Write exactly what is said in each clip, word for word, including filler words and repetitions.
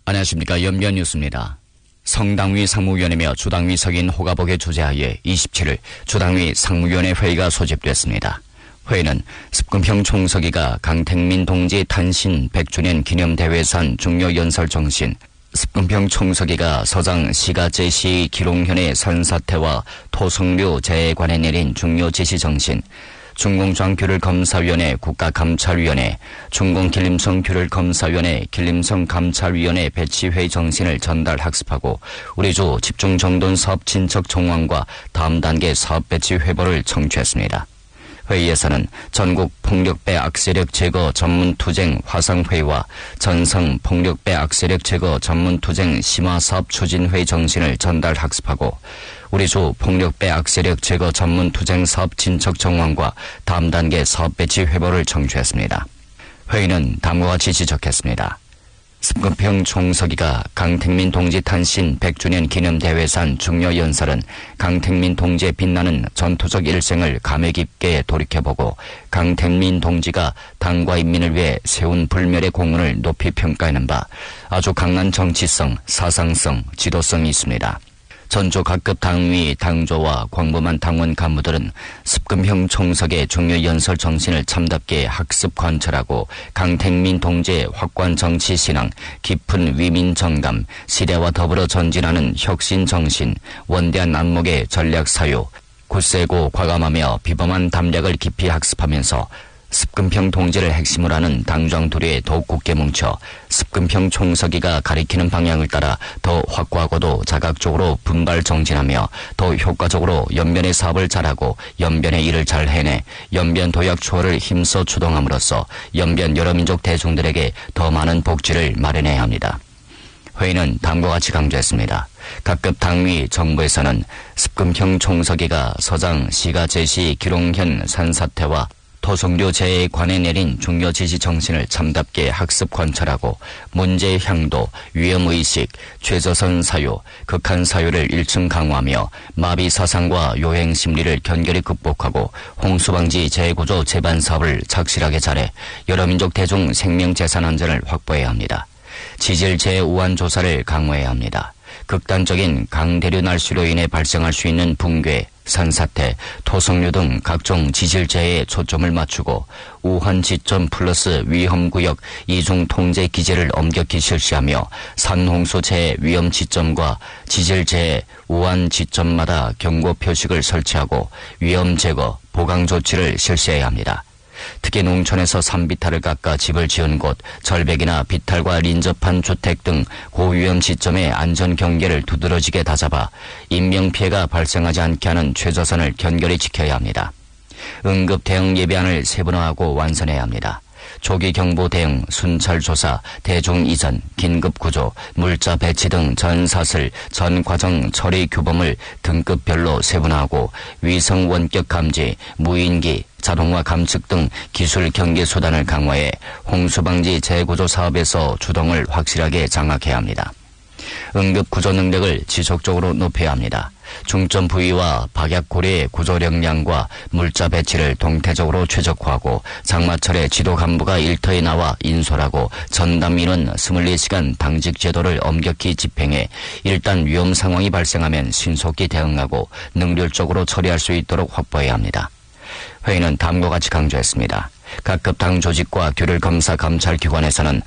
안녕하십니까. 연변 뉴스입니다. 성당위 상무위원이며 주당위 석인 호가복의 주재하에 이십칠일 주당위 상무위원회 회의가 소집됐습니다. 회의는 습근평 총서기가 강택민 동지 탄신 백 주년 기념대회산 중요연설 정신, 습근평 총서기가 서장 시가제시 기롱현의 산사태와 토성류 재해에 관해 내린 중요지시 정신, 중공장규를검사위원회 국가감찰위원회, 중공길림성 규를검사위원회 길림성감찰위원회 배치회의 정신을 전달 학습하고 우리주 집중정돈 사업 진척 정황과 다음 단계 사업 배치 회보를 청취했습니다. 회의에서는 전국 폭력배 악세력 제거 전문투쟁 화상회의와 전성 폭력배 악세력 제거 전문투쟁 심화사업 추진회의 정신을 전달 학습하고 우리주 폭력배 악세력 제거 전문투쟁 사업 진척 정황과 다음 단계 사업 배치 회보를 청취했습니다. 회의는 다음과 같이 지적했습니다. 습근평 총서기가 강택민 동지 탄신 백 주년 기념대회산 중요연설은 강택민 동지의 빛나는 전투적 일생을 감회 깊게 돌이켜보고 강택민 동지가 당과 인민을 위해 세운 불멸의 공헌을 높이 평가하는 바 아주 강한 정치성, 사상성, 지도성이 있습니다. 전주 각급 당위, 당조와 광범한 당원 간부들은 습근평 총석의 중요연설 정신을 참답게 학습 관철하고 강택민 동지의 확고한 정치 신앙, 깊은 위민 정감, 시대와 더불어 전진하는 혁신 정신, 원대한 안목의 전략 사유, 굳세고 과감하며 비범한 담력을 깊이 학습하면서 습근평 동지를 핵심으로 하는 당정두리에 더욱 굳게 뭉쳐 습근평 총서기가 가리키는 방향을 따라 더 확고하고도 자각적으로 분발 정진하며 더 효과적으로 연변의 사업을 잘하고 연변의 일을 잘 해내 연변 도약 추월을 힘써 주동함으로써 연변 여러 민족 대중들에게 더 많은 복지를 마련해야 합니다. 회의는 다음과 같이 강조했습니다. 각급 당위 정부에서는 습근평 총서기가 서장 시가제시 기롱현 산사태와 토성류 재해에 관해 내린 중요지시 정신을 참답게 학습 관철하고 문제의 향도, 위험의식, 최저선 사유, 극한 사유를 일층 강화하며 마비 사상과 요행 심리를 견결히 극복하고 홍수방지 재해구조 재반 사업을 착실하게 잘해 여러 민족 대중 생명재산 안전을 확보해야 합니다. 지질 재해 우한 조사를 강화해야 합니다. 극단적인 강대류 날씨로 인해 발생할 수 있는 붕괴, 산사태, 토성류 등 각종 지질재해에 초점을 맞추고 우한 지점 플러스 위험구역 이중 통제 기제를 엄격히 실시하며 산홍수 재해 위험 지점과 지질재해 우한 지점마다 경고 표식을 설치하고 위험 제거, 보강 조치를 실시해야 합니다. 특히 농촌에서 산비탈을 깎아 집을 지은 곳, 절벽이나 비탈과 인접한 주택 등 고위험 지점의 안전 경계를 두드러지게 다잡아 인명피해가 발생하지 않게 하는 최저선을 견결히 지켜야 합니다. 응급 대응 예비안을 세분화하고 완성해야 합니다. 조기 경보 대응, 순찰 조사, 대중 이전, 긴급 구조, 물자 배치 등 전 사슬, 전 과정 처리 규범을 등급별로 세분화하고 위성 원격 감지, 무인기, 자동화 감측 등 기술 경계 수단을 강화해 홍수방지 재구조 사업에서 주동을 확실하게 장악해야 합니다. 응급 구조 능력을 지속적으로 높여야 합니다. 중점 부위와 박약고리의 구조 역량과 물자 배치를 동태적으로 최적화하고 장마철에 지도 간부가 일터에 나와 인솔하고 전담 인원 이십사 시간 당직 제도를 엄격히 집행해 일단 위험 상황이 발생하면 신속히 대응하고 능률적으로 처리할 수 있도록 확보해야 합니다. 회의는 다음과 같이 강조했습니다. 각급 당 조직과 규율검사 감찰기관에서는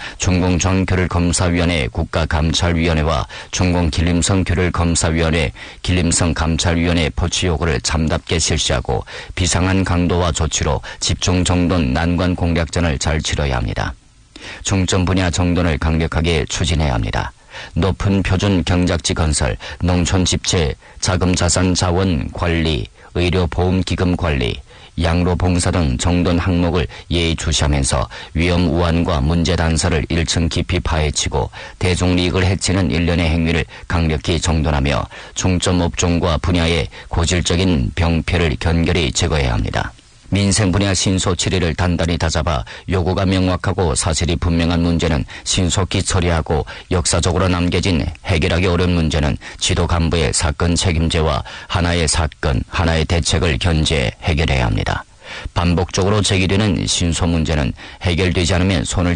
중공정규율검사위원회 국가감찰위원회와 중공길림성 규율검사위원회 길림성감찰위원회 포치 요구를 참답게 실시하고 비상한 강도와 조치로 집중정돈 난관 공략전을 잘 치러야 합니다. 중점 분야 정돈을 강력하게 추진해야 합니다. 높은 표준 경작지 건설, 농촌 집체, 자금자산 자원 관리, 의료보험기금 관리, 양로 봉사 등 정돈 항목을 예의주시하면서 위험 우한과 문제 단서를 일층 깊이 파헤치고 대중리익을 해치는 일련의 행위를 강력히 정돈하며 중점 업종과 분야의 고질적인 병폐를 견결히 제거해야 합니다. 민생 분야 신속 처리를 단단히 다잡아 요구가 명확하고 사실이 분명한 문제는 신속히 처리하고 역사적으로 남겨진 해결하기 어려운 문제는 지도 간부의 사건 책임제와 하나의 사건, 하나의 대책을 견제해 해결해야 합니다. 반복적으로 제기되는 신소 문제는 해결되지 않으면 손을